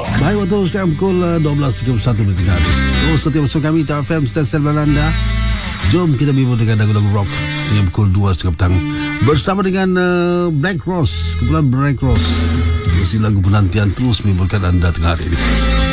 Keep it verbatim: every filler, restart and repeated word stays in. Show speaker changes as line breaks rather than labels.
Baik, waktu sekarang pukul uh, dua belas tiga puluh satu menit tengah hari. Terus setiap bersama kami T F M Stesen Belanda. Jom kita bimbul dengan lagu-lagu rock sehingga pukul dua setengah petang bersama dengan uh, Black Rose, kumpulan Black Rose. Mesti lagu penantian terus menimbulkan anda tengah hari ini.